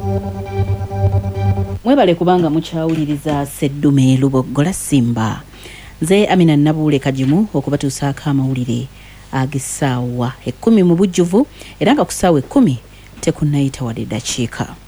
Mwebale kubanga mukyawuliriza Sseddume Luboggola Simba. Nze Amina Nabuule Kajimu okubatuusaako amawulire ag'essaawa 10 mu bujjuvu era nga ku ssaawa 10 tekunnayita wadde eddakiika.